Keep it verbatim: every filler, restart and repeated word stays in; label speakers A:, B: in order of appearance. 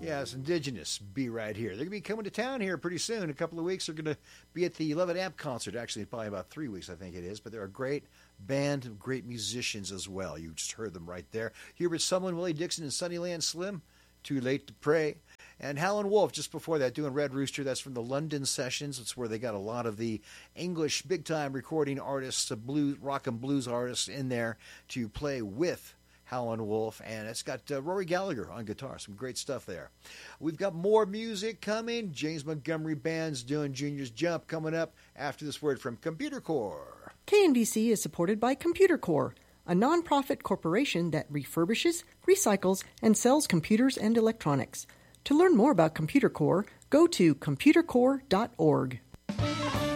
A: Yes, Indigenous be right here. They're going to be coming to town here pretty soon. In a couple of weeks, they're going to be at the eleven Amp concert. Actually, probably about three weeks, I think it is. But they're a great band, great musicians as well. You just heard them right there. Hubert Sumlin, Willie Dixon, and Sunnyland Slim. Too Late to Pray. And Howlin' Wolf just before that doing Red Rooster. That's from the London Sessions. It's where they got a lot of the English big-time recording artists, the blues, rock and blues artists in there to play with Howlin' Wolf. And it's got uh, Rory Gallagher on guitar. Some great stuff there. We've got more music coming. James Montgomery Band's doing Junior's Jump coming up after this word from Computer Core.
B: K N B C is supported by Computer Core, a nonprofit corporation that refurbishes, recycles, and sells computers and electronics. To learn more about Computer Core, go to computer core dot org.